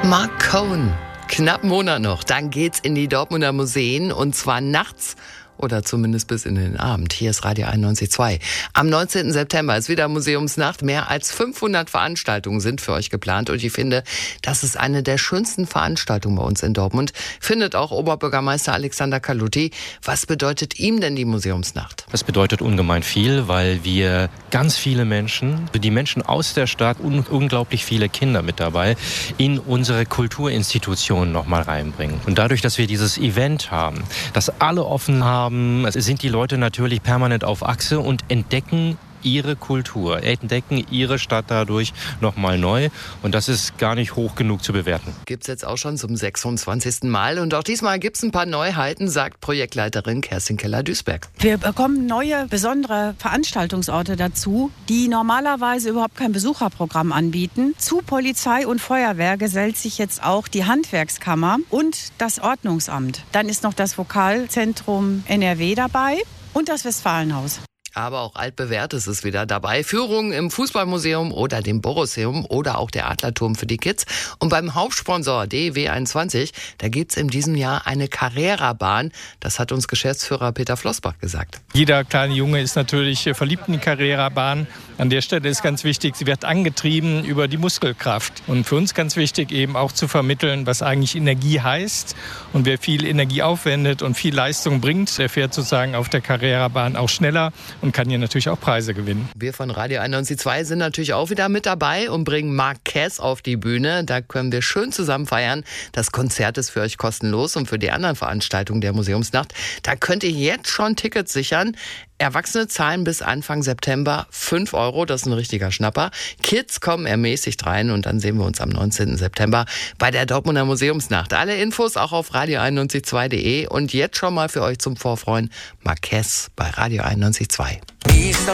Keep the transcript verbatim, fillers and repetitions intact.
Mark Cohn. Knapp einen Monat noch, dann geht's in die Dortmunder Museen und zwar nachts oder zumindest bis in den Abend. Hier ist Radio einundneunzig Komma zwei. Am neunzehnten September ist wieder Museumsnacht. Mehr als fünfhundert Veranstaltungen sind für euch geplant und ich finde, das ist eine der schönsten Veranstaltungen bei uns in Dortmund. Findet auch Oberbürgermeister Alexander Kalutti. Was bedeutet ihm denn die Museumsnacht? Das bedeutet ungemein viel, weil wir ganz viele Menschen, die Menschen aus der Stadt und unglaublich viele Kinder mit dabei, in unsere Kulturinstitutionen nochmal reinbringen. Und dadurch, dass wir dieses Event haben, dass alle offen haben, sind die Leute natürlich permanent auf Achse und entdecken ihre Kultur, entdecken ihre Stadt dadurch nochmal neu. Und das ist gar nicht hoch genug zu bewerten. Gibt's jetzt auch schon zum sechsundzwanzigsten Mal. Und auch diesmal gibt's ein paar Neuheiten, sagt Projektleiterin Kerstin Keller-Duisberg. Wir bekommen neue, besondere Veranstaltungsorte dazu, die normalerweise überhaupt kein Besucherprogramm anbieten. Zu Polizei und Feuerwehr gesellt sich jetzt auch die Handwerkskammer und das Ordnungsamt. Dann ist noch das Vokalzentrum N R W dabei und das Westfalenhaus. Aber auch altbewährtes ist wieder dabei. Führungen im Fußballmuseum oder dem Borosseum oder auch der Adlerturm für die Kids. Und beim Hauptsponsor D E W einundzwanzig, da gibt's in diesem Jahr eine Carrera-Bahn. Das hat uns Geschäftsführer Peter Flossbach gesagt. Jeder kleine Junge ist natürlich verliebt in die Carrera-Bahn. An der Stelle ist ganz wichtig, sie wird angetrieben über die Muskelkraft. Und für uns ganz wichtig eben auch zu vermitteln, was eigentlich Energie heißt. Und wer viel Energie aufwendet und viel Leistung bringt, der fährt sozusagen auf der Carrera-Bahn auch schneller und kann hier natürlich auch Preise gewinnen. Wir von Radio einundneunzig Komma zwei sind natürlich auch wieder mit dabei und bringen Marquez auf die Bühne. Da können wir schön zusammen feiern. Das Konzert ist für euch kostenlos und für die anderen Veranstaltungen der Museumsnacht, da könnt ihr jetzt schon Tickets sichern. Erwachsene zahlen bis Anfang September fünf Euro, das ist ein richtiger Schnapper. Kids kommen ermäßigt rein und dann sehen wir uns am neunzehnten September bei der Dortmunder Museumsnacht. Alle Infos auch auf radio einundneunzig Komma zwei punkt de und jetzt schon mal für euch zum Vorfreuen Marquez bei Radio einundneunzig Komma zwei.